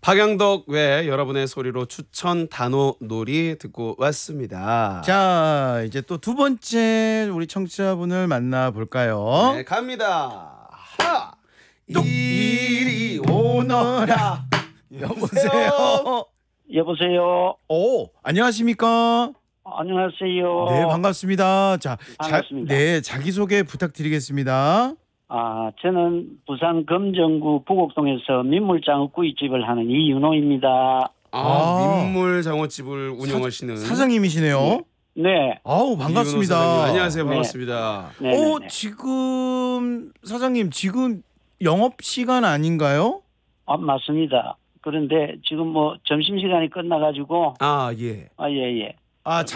박영덕 외 여러분의 소리로 추천 단어 놀이 듣고 왔습니다. 자, 이제 또 두 번째 우리 청취자분을 만나볼까요? 네, 갑니다. 하! 이리 오너라. 여보세요. 여보세요. 오, 안녕하십니까? 안녕하세요. 네, 반갑습니다. 자, 반갑습니다. 자기소개 부탁드리겠습니다. 저는 부산 금정구 부곡동에서 민물장어구이집을 하는 이윤호입니다. 민물 장어집을 운영하시는 사장님이시네요. 네. 아우, 이윤호 반갑습니다. 사장님. 안녕하세요. 네. 반갑습니다. 네. 지금 사장님 지금 영업 시간 아닌가요? 맞습니다. 그런데 지금 뭐 점심시간이 끝나가지고 예. 예. 아,